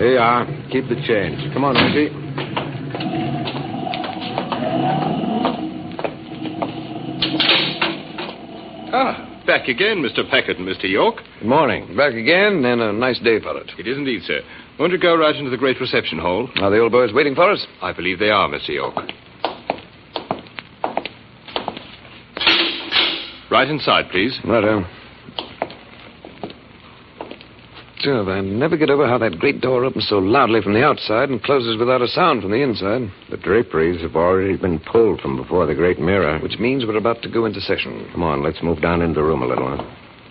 Here you are. Keep the change. Come on, Reggie. Back again, Mr. Packard and Mr. York. Good morning. Back again, and a nice day for it. It is indeed, sir. Won't you go right into the great reception hall? Are the old boys waiting for us? I believe they are, Mr. York. Right inside, please. Righto. Jove, I never get over how that great door opens so loudly from the outside and closes without a sound from the inside. The draperies have already been pulled from before the great mirror. Which means we're about to go into session. Come on, let's move down into the room a little, huh?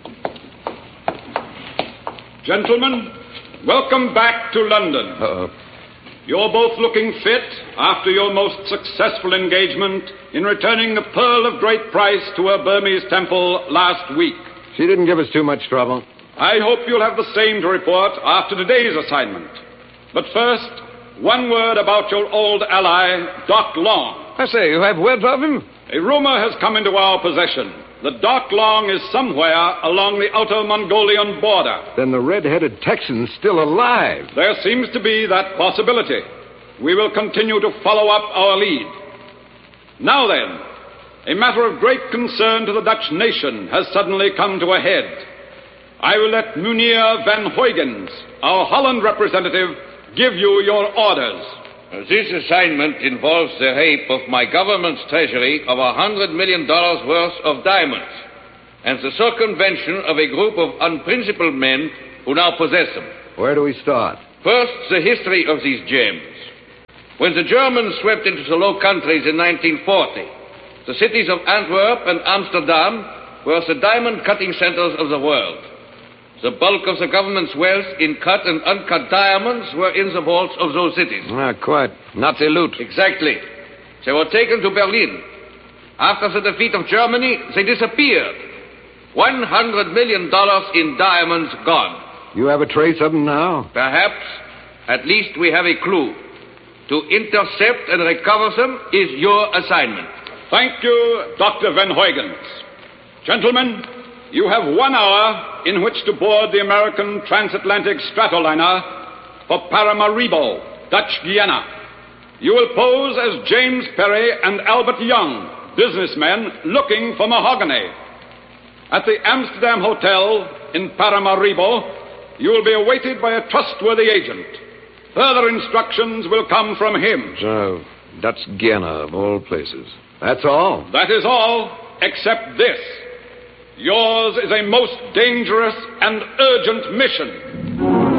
Gentlemen, welcome back to London. Uh-oh. You're both looking fit after your most successful engagement in returning the pearl of great price to her Burmese temple last week. She didn't give us too much trouble. I hope you'll have the same to report after today's assignment. But first, one word about your old ally, Doc Long. I say, you have word of him? A rumor has come into our possession that Doc Long is somewhere along the outer Mongolian border. Then the red-headed Texan's still alive. There seems to be that possibility. We will continue to follow up our lead. Now then, a matter of great concern to the Dutch nation has suddenly come to a head. I will let Meneer Van Huygens, our Holland representative, give you your orders. This assignment involves the rape of my government's treasury of $100 million worth of diamonds and the circumvention of a group of unprincipled men who now possess them. Where do we start? First, the history of these gems. When the Germans swept into the Low Countries in 1940, the cities of Antwerp and Amsterdam were the diamond-cutting centers of the world. The bulk of the government's wealth in cut and uncut diamonds were in the vaults of those cities. Quite. Nazi loot. Exactly. They were taken to Berlin. After the defeat of Germany, they disappeared. $100 million in diamonds gone. You have a trace of them now? Perhaps. At least we have a clue. To intercept and recover them is your assignment. Thank you, Dr. Van Huygens. Gentlemen, you have 1 hour in which to board the American transatlantic stratoliner for Paramaribo, Dutch Guiana. You will pose as James Perry and Albert Young, businessmen looking for mahogany. At the Amsterdam Hotel in Paramaribo, you will be awaited by a trustworthy agent. Further instructions will come from him. So, Dutch Guiana, of all places. That's all? That is all, except this. Yours is a most dangerous and urgent mission.